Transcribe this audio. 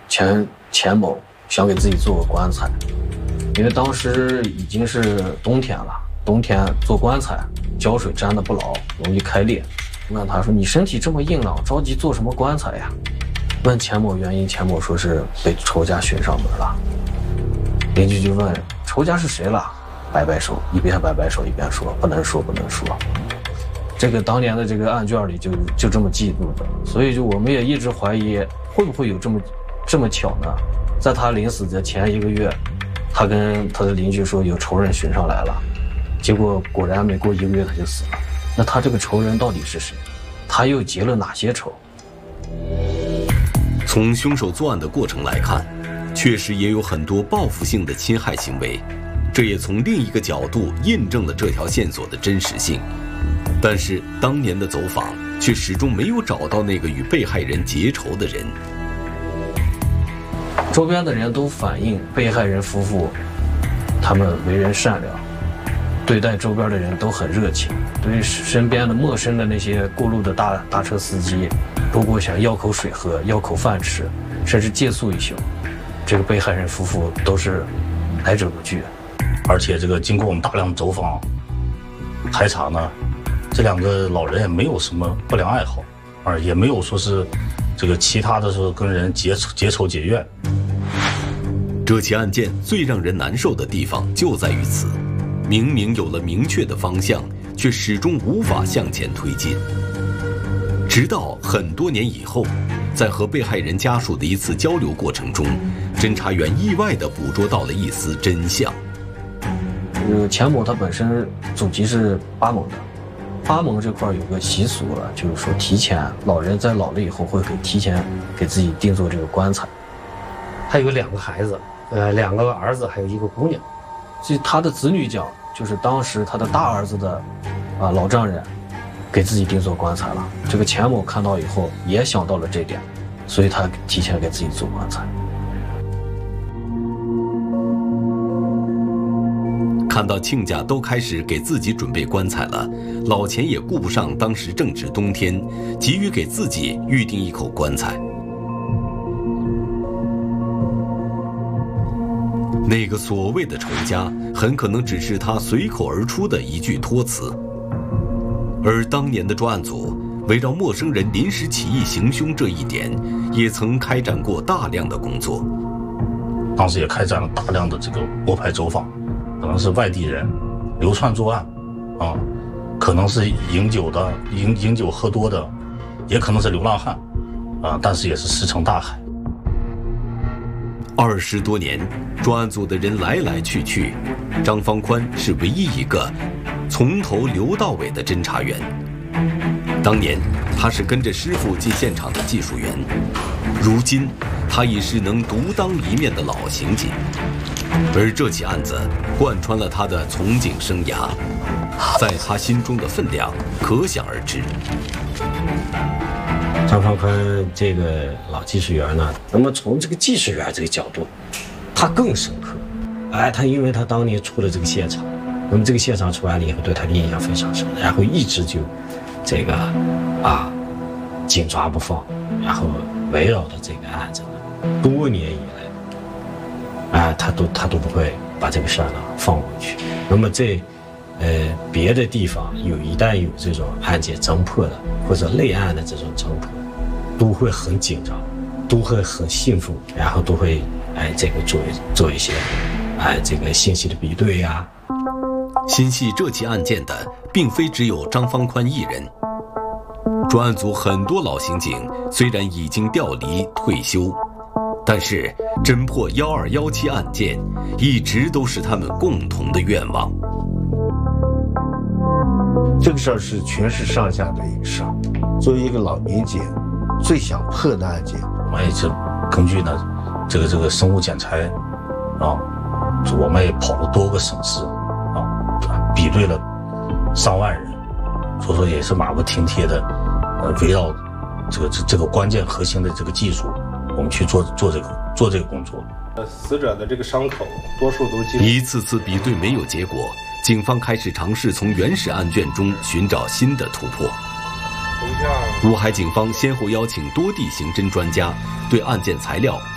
钱某想给自己做个棺材，因为当时已经是冬天了，冬天做棺材胶水粘得不牢，容易开裂。问他说：“你身体这么硬朗，着急做什么棺材呀？”问钱某原因，钱某说是被仇家寻上门了。邻居就问仇家是谁了，摆摆手，一边摆摆手一边说：“不能说，不能说。”这个当年的这个案卷里就这么记录的，所以我们也一直怀疑会不会有这么巧呢？在他临死的前1个月，他跟他的邻居说有仇人寻上来了，结果果然没过1个月他就死了。那他这个仇人到底是谁？他又结了哪些仇？ 从凶手作案的过程来看，确实也有很多报复性的侵害行为，这也从另一个角度印证了这条线索的真实性。但是当年的走访却始终没有找到那个与被害人结仇的人。 周边的人都反映被害人夫妇他们为人善良，对待周边的人都很热情，对于身边的陌生的那些过路的大车司机，如果想要口水喝，要口饭吃，甚至借宿一宿，这个被害人夫妇都是来者不拒。 而且这个经过我们大量走访排查呢，这2个老人也没有什么不良爱好，也没有说是这个其他的时候跟人结仇结怨。 这起案件最让人难受的地方就在于此，明明有了明确的方向，却始终无法向前推进。直到很多年以后，在和被害人家属的一次交流过程中，侦查员意外地捕捉到了一丝真相。 钱某他本身祖籍是巴蒙的，巴蒙这块有个习俗了，就是说提前老人在老了以后会提前给自己定做这个棺材。 他有2个孩子，2个儿子，还有1个姑娘。 所以他的子女讲，就是当时他的大儿子的老丈人给自己定做棺材了。这个钱某看到以后也想到了这点，所以他提前给自己做棺材。 看到亲家都开始给自己准备棺材了，老钱也顾不上当时正值冬天，急于给自己预定一口棺材。那个所谓的仇家，很可能只是他随口而出的一句托词。而当年的专案组围绕陌生人临时起意行凶这一点，也曾开展过大量的工作。 当时也开展了大量的这个摸排走访，可能是外地人流窜作案，可能是饮酒喝多的，也可能是流浪汉，但是也是石沉大海。 20多年，专案组的人来来去去，张方宽是唯一一个从头留到尾的侦查员。当年他是跟着师傅进现场的技术员，如今他已是能独当一面的老刑警。而这起案子贯穿了他的从警生涯，在他心中的分量可想而知。 张方宽这个老技术员呢，那么从这个技术员这个角度，他更深刻。他因为他当年出了这个现场，那么这个现场出来了以后，对他的印象非常深，然后一直就这个紧抓不放，然后围绕着这个案子多年以来，他都不会把这个事儿呢放过去。那么在别的地方一旦有这种案件侦破的或者类案的这种侦破，都会很紧张，都会很兴奋，然后都会这个做一些这个信息的比对呀。 心系这起案件的并非只有张方宽一人，专案组很多老刑警虽然已经调离退休，但是侦破1217案件一直都是他们共同的愿望。 这个事儿是全市上下的一个事儿，作为一个老民警，最想破的案件， 我们也是根据呢这个生物检材我们也跑了多个省市比对了上万人，所以说也是马不停蹄的围绕这个关键核心的这个技术，我们去做这个工作。 死者的这个伤口多数都一次次比对没有结果，警方开始尝试从原始案卷中寻找新的突破。乌海警方先后邀请多地刑侦专家对案件材料